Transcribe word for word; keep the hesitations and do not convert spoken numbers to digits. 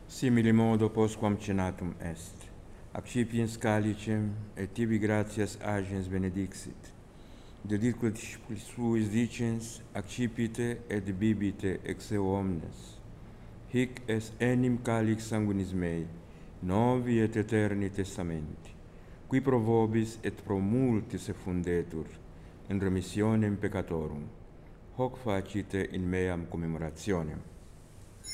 Simili modo postquam cenatum est. Accipiens calicem et tibi gratias agens benedixit. Dedicque discipulis suis dicens, accipite et bibite ex eo omnes. Hic est enim calix sanguinis mei, novi et eterni testamenti, qui pro vobis et pro multis effundetur, in remissionem peccatorum. Hoc facite in meam commemorationem.